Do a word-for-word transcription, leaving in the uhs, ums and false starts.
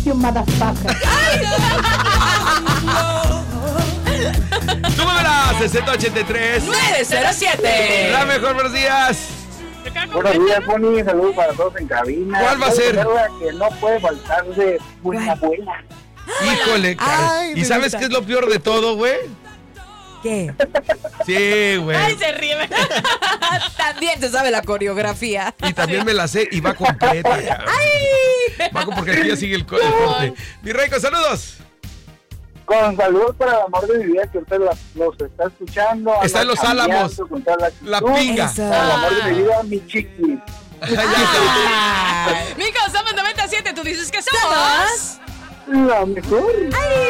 you motherfucker. Súbela, sesenta ochenta y tres nueve cero siete. La mejor, buenos días. Buenos días, Moni. Saludos para todos en cabina. ¿Cuál va a ser? La que no puede faltar de buena abuela. Híjole, Ay, ¿y me sabes gusta. qué es lo peor de todo, güey? ¿Qué? Sí, güey. Ay, se ríe. También se sabe la coreografía. Y también me la sé y va completa. cabrón. ¡Ay! Va con- porque aquí ya sigue el, co- el corte. Mi rey, con saludos. Con saludos para el amor de mi vida que usted la- los está escuchando. Está en Los Álamos. Con toda la, actitud. La pinga. Eso. Para el amor de mi vida, mi chiqui. Ay, ya. Mico, somos noventa y siete. Tú dices que somos La mejor.